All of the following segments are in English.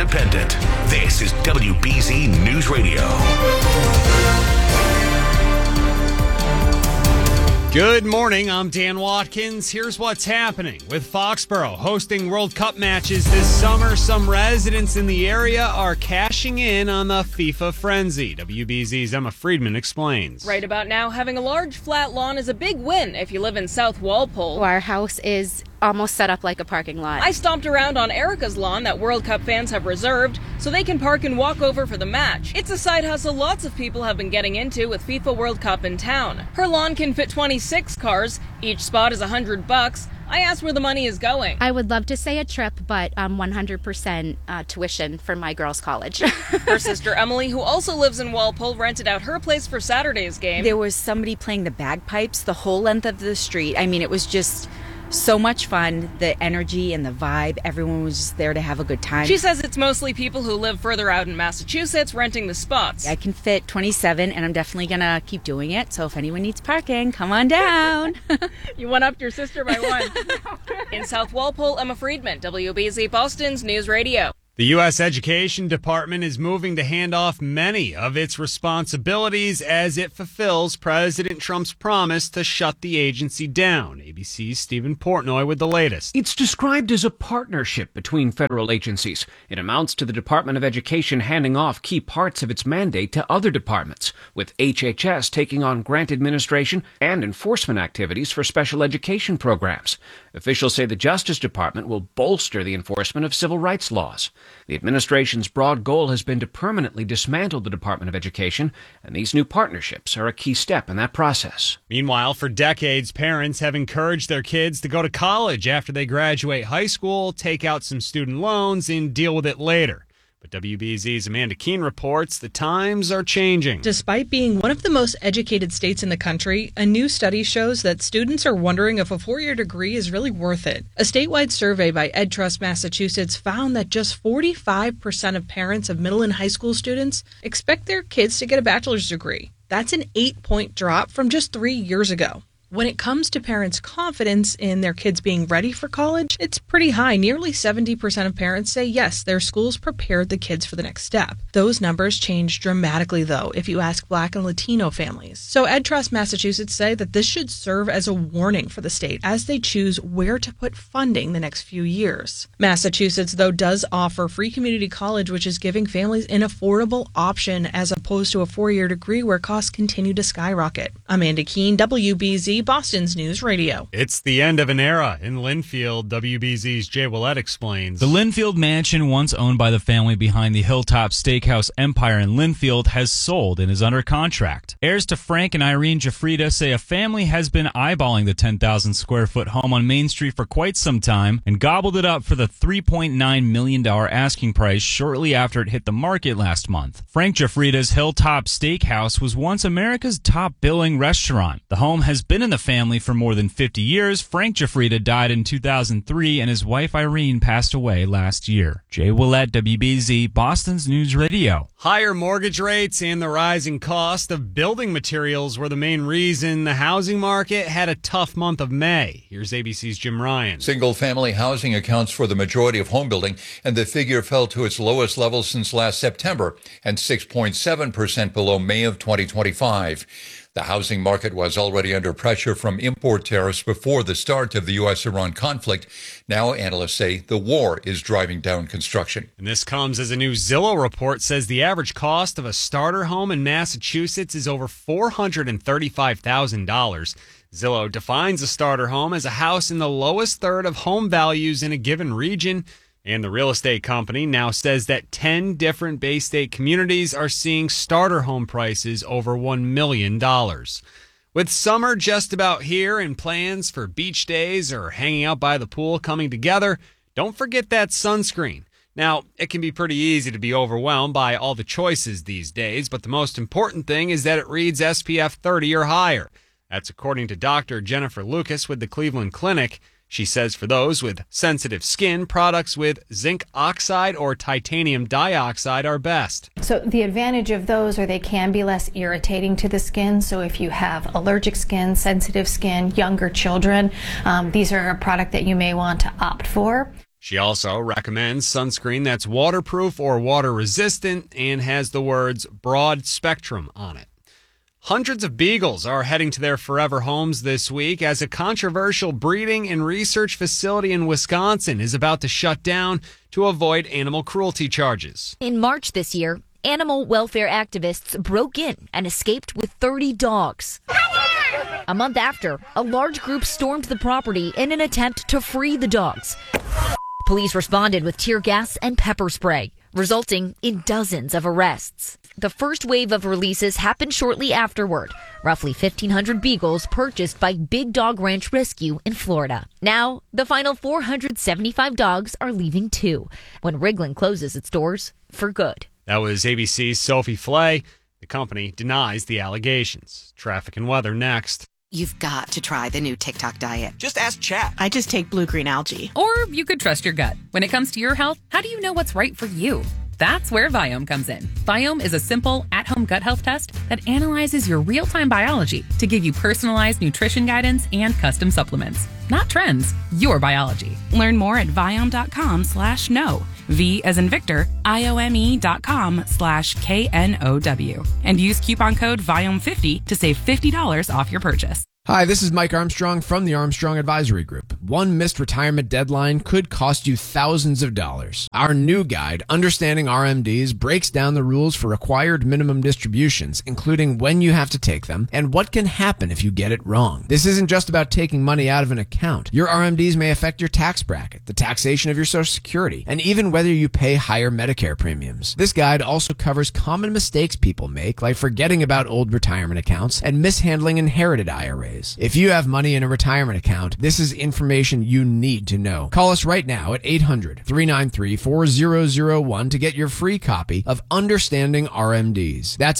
independent. This is WBZ News Radio. Good morning, I'm Dan Watkins. Here's what's happening. With Foxborough hosting World Cup matches this summer, some residents in the area are cashing in on the FIFA frenzy. WBZ's Emma Friedman explains. Right about now, having a large flat lawn is a big win if you live in South Walpole. Our house is almost set up like a parking lot. I stomped around on Erica's lawn that World Cup fans have reserved so they can park and walk over for the match. It's a side hustle lots of people have been getting into with FIFA World Cup in town. Her lawn can fit 26 cars. Each spot is $100. I asked where the money is going. I would love to say a trip, but 100% tuition for my girls' college. Her sister Emily, who also lives in Walpole, rented out her place for Saturday's game. There was somebody playing the bagpipes the whole length of the street. I mean, it was just so much fun, the energy and the vibe. Everyone was just there to have a good time. She says it's mostly people who live further out in Massachusetts renting the spots. I can fit 27, and I'm definitely going to keep doing it. So if anyone needs parking, come on down. You one-upped your sister by one. In South Walpole, Emma Friedman, WBZ Boston's News Radio. The U.S. Education Department is moving to hand off many of its responsibilities as it fulfills President Trump's promise to shut the agency down. ABC's Stephen Portnoy with the latest. It's described as a partnership between federal agencies. It amounts to the Department of Education handing off key parts of its mandate to other departments, with HHS taking on grant administration and enforcement activities for special education programs. Officials say the Justice Department will bolster the enforcement of civil rights laws. The administration's broad goal has been to permanently dismantle the Department of Education, and these new partnerships are a key step in that process. Meanwhile, for decades, parents have encouraged their kids to go to college after they graduate high school, take out some student loans, and deal with it later. But WBZ's Amanda Keene reports the times are changing. Despite being one of the most educated states in the country, a new study shows that students are wondering if a four-year degree is really worth it. A statewide survey by EdTrust Massachusetts found that just 45% of parents of middle and high school students expect their kids to get a bachelor's degree. That's an 8-point drop from just 3 years ago. When it comes to parents' confidence in their kids being ready for college, it's pretty high. Nearly 70% of parents say yes, their schools prepared the kids for the next step. Those numbers change dramatically, though, if you ask Black and Latino families. So EdTrust Massachusetts say that this should serve as a warning for the state as they choose where to put funding the next few years. Massachusetts, though, does offer free community college, which is giving families an affordable option as opposed to a four-year degree where costs continue to skyrocket. Amanda Keene, WBZ, Boston's News Radio. It's the end of an era in Linfield. WBZ's Jay Willett explains. The Linfield mansion, once owned by the family behind the Hilltop Steakhouse empire in Linfield, has sold and is under contract. Heirs to Frank and Irene Jafrida say a family has been eyeballing the 10,000 square foot home on Main Street for quite some time and gobbled it up for the $3.9 million asking price shortly after it hit the market last month. Frank Jafrida's Hilltop Steakhouse was once America's top billing restaurant. The home has been in the family for more than 50 years. Frank Jafrida died in 2003 and his wife Irene passed away last year. Jay Willett, WBZ, Boston's News Radio. Higher mortgage rates and the rising cost of building materials were the main reason the housing market had a tough month of May. Here's ABC's Jim Ryan. Single-family housing accounts for the majority of home building, and the figure fell to its lowest level since last September and 6.7% below May of 2025. The housing market was already under pressure from import tariffs before the start of the U.S.-Iran conflict. Now analysts say the war is driving down construction. And this comes as a new Zillow report says the average cost of a starter home in Massachusetts is over $435,000. Zillow defines a starter home as a house in the lowest third of home values in a given region. And the real estate company now says that 10 different Bay State communities are seeing starter home prices over $1 million. With summer just about here and plans for beach days or hanging out by the pool coming together, don't forget that sunscreen. Now, it can be pretty easy to be overwhelmed by all the choices these days, but the most important thing is that it reads SPF 30 or higher. That's according to Dr. Jennifer Lucas with the Cleveland Clinic. She says for those with sensitive skin, products with zinc oxide or titanium dioxide are best. So the advantage of those are they can be less irritating to the skin. So if you have allergic skin, sensitive skin, younger children, these are a product that you may want to opt for. She also recommends sunscreen that's waterproof or water resistant and has the words broad spectrum on it. Hundreds of beagles are heading to their forever homes this week as a controversial breeding and research facility in Wisconsin is about to shut down to avoid animal cruelty charges. In March this year, animal welfare activists broke in and escaped with 30 dogs. A month after, a large group stormed the property in an attempt to free the dogs. Police responded with tear gas and pepper spray, resulting in dozens of arrests. The first wave of releases happened shortly afterward. Roughly 1,500 beagles purchased by Big Dog Ranch Rescue in Florida. Now, the final 475 dogs are leaving too, when Wriglin closes its doors for good. That was ABC's Sophie Flay. The company denies the allegations. Traffic and weather next. You've got to try the new TikTok diet. Just ask Chat. I just take blue-green algae. Or you could trust your gut. When it comes to your health, how do you know what's right for you? That's where Viome comes in. Viome is a simple, at-home gut health test that analyzes your real-time biology to give you personalized nutrition guidance and custom supplements. Not trends, your biology. Learn more at Viome.com/know. V as in Victor, IOME.com/KNOW. And use coupon code VIOME50 to save $50 off your purchase. Hi, this is Mike Armstrong from the Armstrong Advisory Group. One missed retirement deadline could cost you thousands of dollars. Our new guide, Understanding RMDs, breaks down the rules for required minimum distributions, including when you have to take them and what can happen if you get it wrong. This isn't just about taking money out of an account. Your RMDs may affect your tax bracket, the taxation of your Social Security, and even whether you pay higher Medicare premiums. This guide also covers common mistakes people make, like forgetting about old retirement accounts and mishandling inherited IRAs. If you have money in a retirement account, this is information you need to know. Call us right now at 800-393-4001 to get your free copy of Understanding RMDs. That's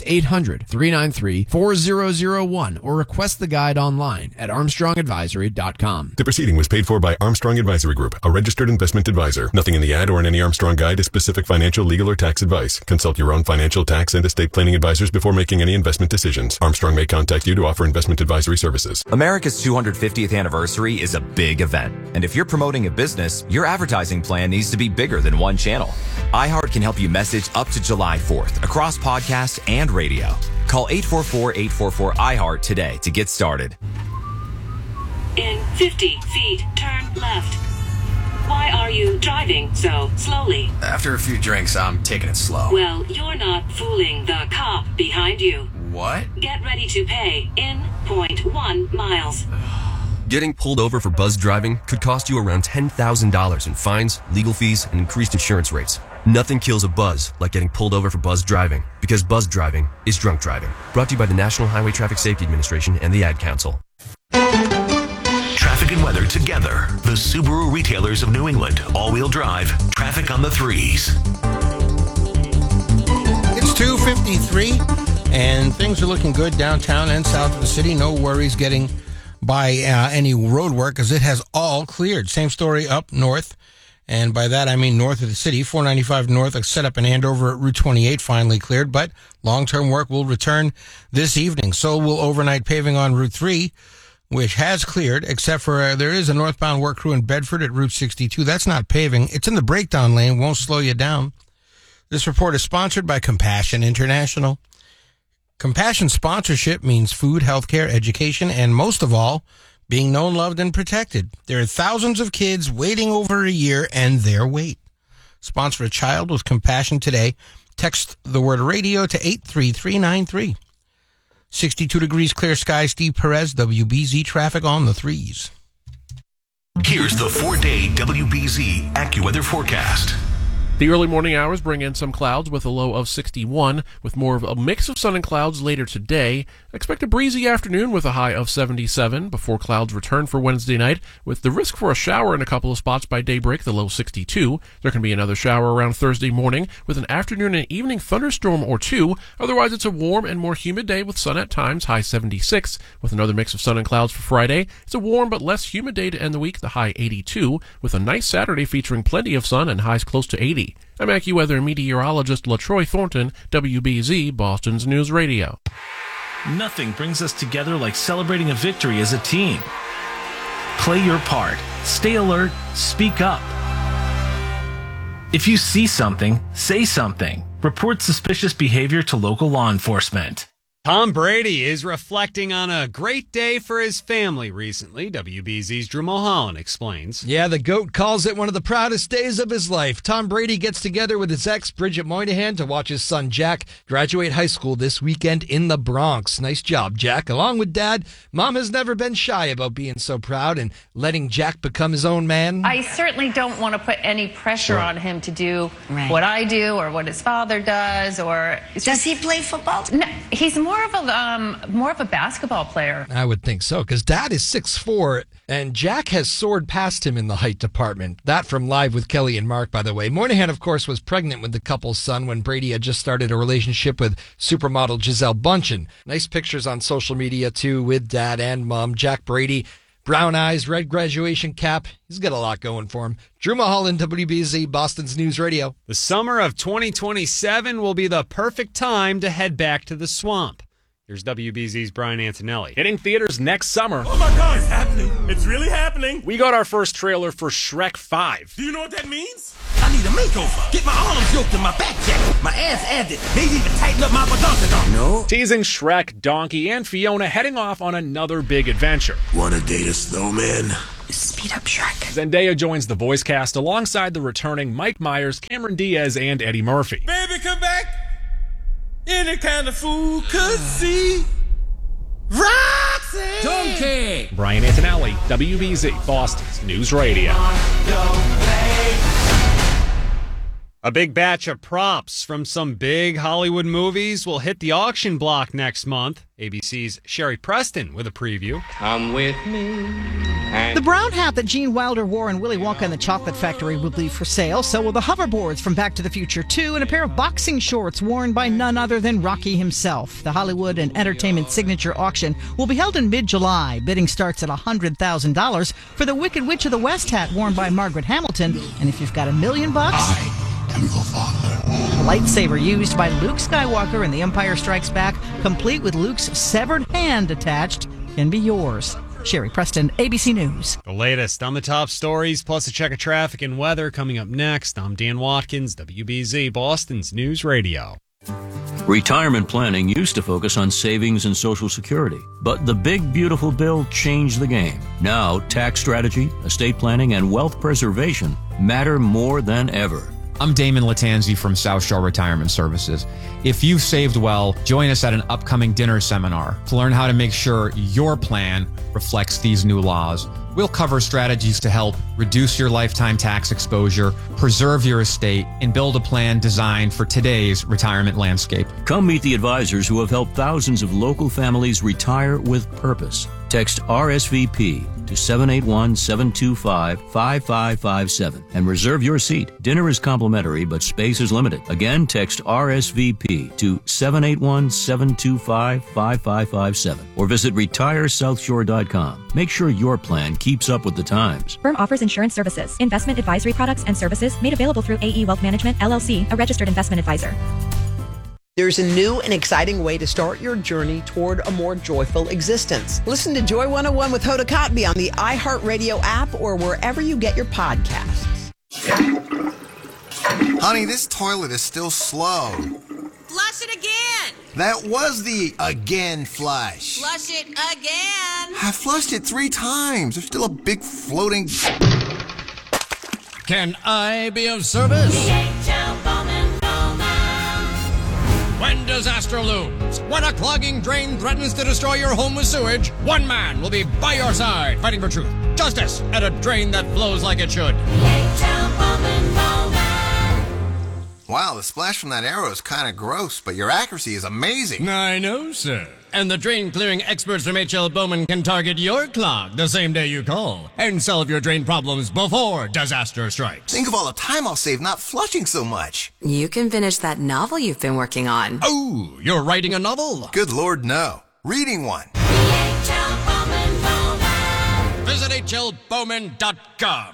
800-393-4001 or request the guide online at armstrongadvisory.com. The proceeding was paid for by Armstrong Advisory Group, a registered investment advisor. Nothing in the ad or in any Armstrong guide is specific financial, legal, or tax advice. Consult your own financial, tax, and estate planning advisors before making any investment decisions. Armstrong may contact you to offer investment advisory services. America's 250th anniversary is a big event. And if you're promoting a business, your advertising plan needs to be bigger than one channel. iHeart can help you message up to July 4th across podcast and radio. Call 844-844-iHeart today to get started. In 50 feet, turn left. Why are you driving so slowly? After a few drinks, I'm taking it slow. Well, you're not fooling the cop behind you. What? Get ready to pay in 0.1 miles. Getting pulled over for buzz driving could cost you around $10,000 in fines, legal fees, and increased insurance rates. Nothing kills a buzz like getting pulled over for buzz driving, because buzz driving is drunk driving. Brought to you by the National Highway Traffic Safety Administration and the Ad Council. Traffic and weather together. The Subaru retailers of New England. All-wheel drive. Traffic on the 3s. It's 2:53, and things are looking good downtown and south of the city. No worries getting by any road work, as it has all cleared. Same story up north, and by that I mean north of the city. 495 north, a setup in Andover at Route 28 finally cleared, but long-term work will return this evening. So will overnight paving on Route 3, which has cleared, except for there is a northbound work crew in Bedford at Route 62. That's not paving. It's in the breakdown lane, won't slow you down. This report is sponsored by Compassion International. Compassion sponsorship means food, healthcare, education, and most of all, being known, loved, and protected. There are thousands of kids waiting over a year and their wait. Sponsor a child with compassion today. Text the word radio to 83393. 62 degrees, clear skies. Steve Perez, WBZ traffic on the 3s. Here's the 4-day WBZ AccuWeather forecast. The early morning hours bring in some clouds with a low of 61, with more of a mix of sun and clouds later today. Expect a breezy afternoon with a high of 77 before clouds return for Wednesday night, with the risk for a shower in a couple of spots by daybreak, the low 62. There can be another shower around Thursday morning with an afternoon and evening thunderstorm or two. Otherwise, it's a warm and more humid day with sun at times, high 76, with another mix of sun and clouds for Friday. It's a warm but less humid day to end the week, the high 82, with a nice Saturday featuring plenty of sun and highs close to 80. I'm AccuWeather meteorologist LaTroy Thornton, WBZ, Boston's News Radio. Nothing brings us together like celebrating a victory as a team. Play your part. Stay alert. Speak up. If you see something, say something. Report suspicious behavior to local law enforcement. Tom Brady is reflecting on a great day for his family recently. WBZ's Drew Mulholland explains. Yeah, the GOAT calls it one of the proudest days of his life. Tom Brady gets together with his ex, Bridget Moynihan, to watch his son, Jack, graduate high school this weekend in the Bronx. Nice job, Jack. Along with Dad, Mom has never been shy about being so proud and letting Jack become his own man. I certainly don't want to put any pressure on him to do what I do or what his father does. Or does he play football? No, he's more of a basketball player. I would think so, because Dad is 6'4", and Jack has soared past him in the height department. That from Live with Kelly and Mark, by the way. Moynihan, of course, was pregnant with the couple's son when Brady had just started a relationship with supermodel Gisele Bundchen. Nice pictures on social media, too, with Dad and Mom. Jack Brady, brown eyes, red graduation cap. He's got a lot going for him. Drew Mulholland, WBZ, Boston's News Radio. The summer of 2027 will be the perfect time to head back to the swamp. Here's WBZ's Brian Antonelli. Hitting theaters next summer. Oh my God, it's happening. It's really happening. We got our first trailer for Shrek 5. Do you know what that means? I need a makeover. Get my arms yoked and my back checked. My ass added. Maybe even tighten up my badonkadonk. No. Teasing Shrek, Donkey, and Fiona heading off on another big adventure. Wanna date a snowman? Speed up, Shrek. Zendaya joins the voice cast alongside the returning Mike Myers, Cameron Diaz, and Eddie Murphy. Baby, come back. Any kind of fool could see. Roxy! Donkey! Brian Antonelli, WBZ, Boston's News Radio. A big batch of props from some big Hollywood movies will hit the auction block next month. ABC's Sherry Preston with a preview. Come with me. The brown hat that Gene Wilder wore in Willy Wonka and the Chocolate Factory will be for sale. So will the hoverboards from Back to the Future 2 and a pair of boxing shorts worn by none other than Rocky himself. The Hollywood and Entertainment Signature Auction will be held in mid-July. Bidding starts at $100,000 for the Wicked Witch of the West hat worn by Margaret Hamilton. And if you've got $1 million, lightsaber used by Luke Skywalker in The Empire Strikes Back, complete with Luke's severed hand attached, can be yours. Sherry Preston, ABC News. The latest on the top stories, plus a check of traffic and weather coming up next. I'm Dan Watkins, WBZ, Boston's News Radio. Retirement planning used to focus on savings and Social Security, but the big beautiful bill changed the game. Now, tax strategy, estate planning, and wealth preservation matter more than ever. I'm Damon Latanzi from South Shore Retirement Services. If you've saved well, join us at an upcoming dinner seminar to learn how to make sure your plan reflects these new laws. We'll cover strategies to help reduce your lifetime tax exposure, preserve your estate, and build a plan designed for today's retirement landscape. Come meet the advisors who have helped thousands of local families retire with purpose. Text RSVP to 781-725-5557 and reserve your seat. Dinner is complimentary, but space is limited. Again, text RSVP to 781-725-5557 or visit retiresouthshore.com. Make sure your plan keeps up with the times. Firm offers insurance services, investment advisory products and services made available through AE Wealth Management, LLC, a registered investment advisor. There's a new and exciting way to start your journey toward a more joyful existence. Listen to Joy 101 with Hoda Kotb on the iHeartRadio app or wherever you get your podcasts. Honey, this toilet is still slow. Flush it again. That was the again flush. Flush it again. I flushed it 3 times. There's still a big floating... Can I be of service? When disaster looms, when a clogging drain threatens to destroy your home with sewage, one man will be by your side fighting for truth, justice, and a drain that flows like it should. Wow, the splash from that arrow is kind of gross, but your accuracy is amazing. I know, sir. And the drain clearing experts from H.L. Bowman can target your clog the same day you call and solve your drain problems before disaster strikes. Think of all the time I'll save not flushing so much. You can finish that novel you've been working on. Oh, you're writing a novel? Good Lord, no. Reading one. Visit hlbowman.com.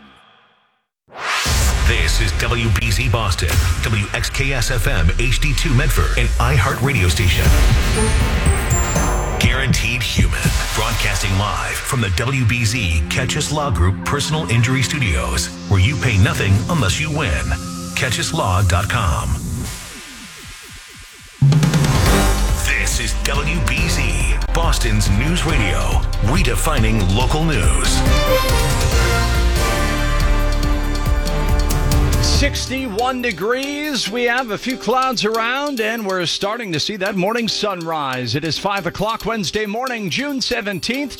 This is WBZ Boston, WXKS-FM HD2 Medford, an iHeart radio station. Guaranteed Human, broadcasting live from the WBZ Catch Us Law Group Personal Injury Studios, where you pay nothing unless you win. CatchUsLaw.com. This is WBZ, Boston's News Radio, redefining local news. 61 degrees. We have a few clouds around, and we're starting to see that morning sunrise. It is 5 o'clock Wednesday morning, June 17th,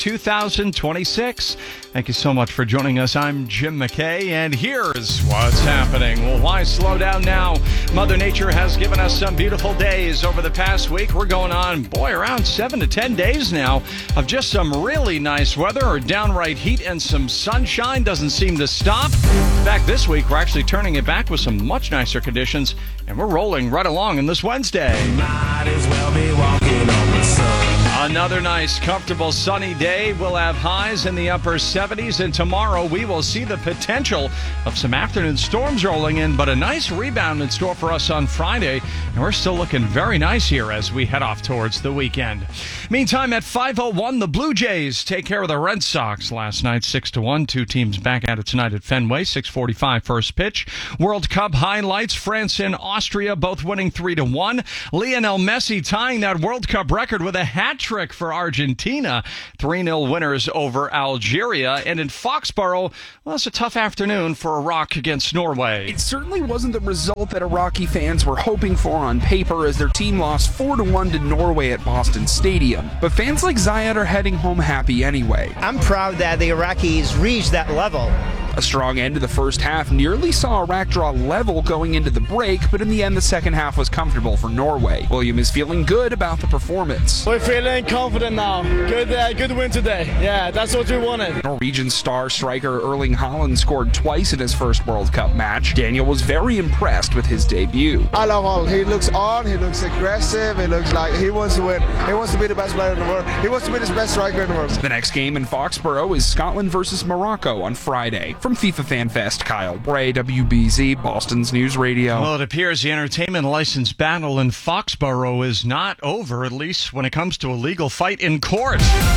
2026. Thank you so much for joining us. I'm Jim McKay, and here's what's happening. Well, why slow down now? Mother Nature has given us some beautiful days over the past week. We're going on, around 7 to 10 days now of just some really nice weather or downright heat, and some sunshine doesn't seem to stop. In fact, this week we're actually turning it back with some much nicer conditions, and we're rolling right along on this Wednesday. Might as well be walking on the sun. Another nice, comfortable, sunny day. We'll have highs in the upper 70s, and tomorrow we will see the potential of some afternoon storms rolling in, but a nice rebound in store for us on Friday, and we're still looking very nice here as we head off towards the weekend. Meantime, at 5:01, the Blue Jays take care of the Red Sox last night, 6-1. Two teams back at it tonight at Fenway, 6:45 first pitch. World Cup highlights: France and Austria both winning 3-1. Lionel Messi tying that World Cup record with a hat trick for Argentina. 3-0 winners over Algeria. And in Foxborough, well, it's a tough afternoon for Iraq against Norway. It certainly wasn't the result that Iraqi fans were hoping for on paper, as their team lost 4-1 to Norway at Boston Stadium. But fans like Zayed are heading home happy anyway. I'm proud that the Iraqis reached that level. A strong end to the first half nearly saw Iraq draw level going into the break, but in the end the second half was comfortable for Norway. William is feeling good about the performance. We're feeling confident now. Good win today. Yeah, that's what we wanted. Norwegian star striker Erling Haaland scored twice in his first World Cup match. Daniel was very impressed with his debut. I love Haaland. He looks on, he looks aggressive, he looks like he wants to win. He wants to be the best player in the world. He wants to be the best striker in the world. The next game in Foxborough is Scotland versus Morocco on Friday. From FIFA Fan Fest, Kyle Bray, WBZ, Boston's News Radio. Well, it appears the entertainment license battle in Foxborough is not over, at least when it comes to a legal fight in court.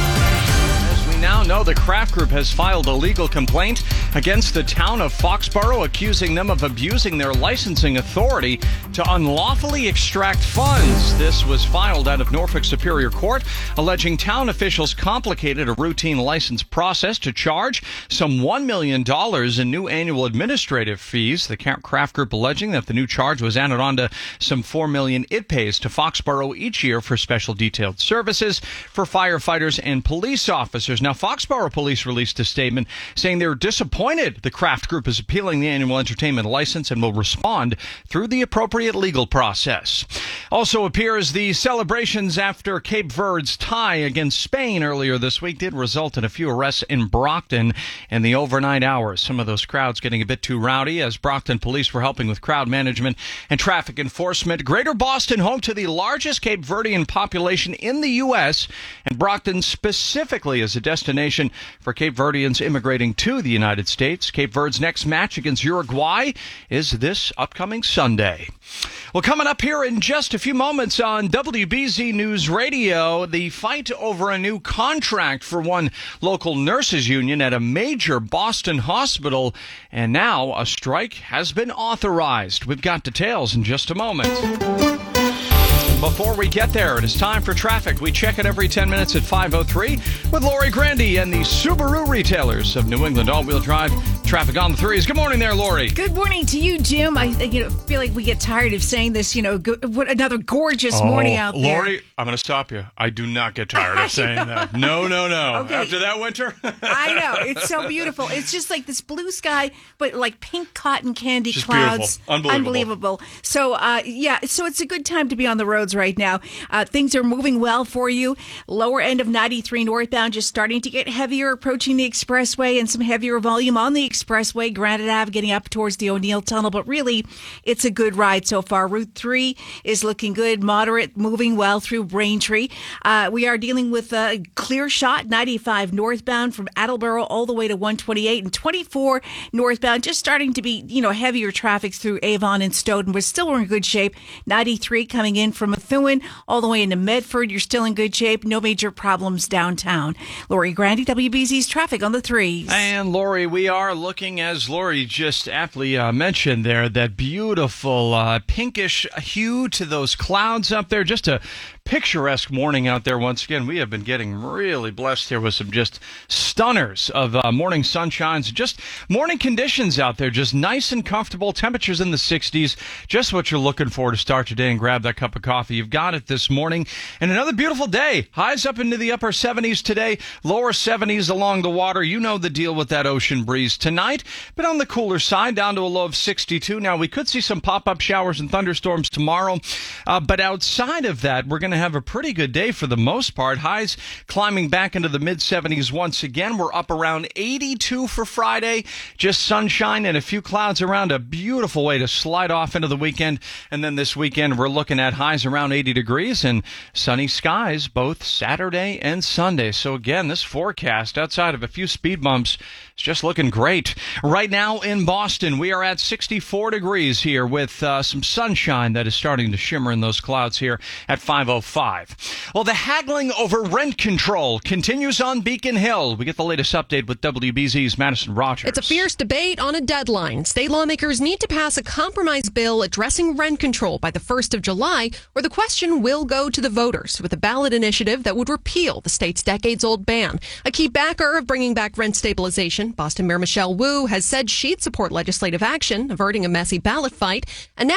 As we now know, the Kraft Group has filed a legal complaint against the town of Foxborough, accusing them of abusing their licensing authority to unlawfully extract funds. This was filed out of Norfolk Superior Court, alleging town officials complicated a routine license process to charge some $1 million in new annual administrative fees. The Kraft Group alleging that the new charge was added on to some $4 million it pays to Foxborough each year for special detailed services for firefighters and police officers. Now, Foxborough police released a statement saying they're disappointed the Kraft Group is appealing the annual entertainment license and will respond through the appropriate legal process. Also appears the celebrations after Cape Verde's tie against Spain earlier this week did result in a few arrests in Brockton in the overnight hours. Some of those crowds getting a bit too rowdy as Brockton police were helping with crowd management and traffic enforcement. Greater Boston, home to the largest Cape Verdean population in the U.S., and Brockton specifically is a destination for Cape Verdeans immigrating to the United States. Cape Verde's next match against Uruguay is this upcoming Sunday. Well, coming up here in just a few moments on WBZ News Radio, the fight over a new contract for one local nurses union at a major Boston hospital, and now a strike has been authorized. We've got details in just a moment. Before we get there, it is time for traffic. We check it every 10 minutes at 5:03 with Lori Grandy and the Subaru retailers of New England all-wheel drive. Traffic on the threes. Good morning there, Lori. Good morning to you, Jim. I feel like we get tired of saying this. What another gorgeous morning out there. Lori, I'm going to stop you. I do not get tired of saying that. No. Okay. After that winter. I know. It's so beautiful. It's just like this blue sky, but like pink cotton candy just clouds. Beautiful. Unbelievable. So, so it's a good time to be on the roads right now. Things are moving well for you. Lower end of 93 northbound just starting to get heavier, approaching the expressway, and some heavier volume on the expressway. Granite Ave getting up towards the O'Neill Tunnel, but really, it's a good ride so far. Route 3 is looking good, moderate, moving well through Braintree. We are dealing with a clear shot, 95 northbound from Attleboro all the way to 128, and 24 northbound, just starting to be, heavier traffic through Avon and Stoughton. We're still in good shape. 93 coming in from Methuen all the way into Medford. You're still in good shape. No major problems downtown. Lori Grandy, WBZ's traffic on the threes. And Lori, we are looking, as Lori just aptly mentioned there, that beautiful pinkish hue to those clouds up there. Just a picturesque morning out there once again. We have been getting really blessed here with some just stunners of morning sunshines, just morning conditions out there, just nice and comfortable, temperatures in the 60s, just what you're looking for to start your day and grab that cup of coffee. You've got it this morning. And another beautiful day. Highs up into the upper 70s today, lower 70s along the water. You know the deal with that ocean breeze tonight, but on the cooler side, down to a low of 62. Now, we could see some pop-up showers and thunderstorms tomorrow, but outside of that, we're going to have a pretty good day for the most part. Highs climbing back into the mid-70s once again. We're up around 82 for Friday. Just sunshine and a few clouds around. A beautiful way to slide off into the weekend. And then this weekend, we're looking at highs around 80 degrees and sunny skies both Saturday and Sunday. So again, this forecast, outside of a few speed bumps, is just looking great. Right now in Boston, we are at 64 degrees here with some sunshine that is starting to shimmer in those clouds here at 5:05. Well, the haggling over rent control continues on Beacon Hill. We get the latest update with WBZ's Madison Rogers. It's a fierce debate on a deadline. State lawmakers need to pass a compromise bill addressing rent control by the 1st of July, or the question will go to the voters with a ballot initiative that would repeal the state's decades-old ban. A key backer of bringing back rent stabilization, Boston Mayor Michelle Wu, has said she'd support legislative action, averting a messy ballot fight. And now